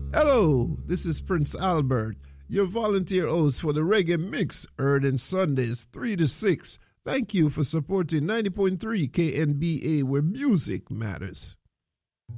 Hello, this is Prince Albert, your volunteer host for the Reggae Mix, heard on Sundays 3 to 6. Thank you for supporting 90.3 KNBA, where music matters.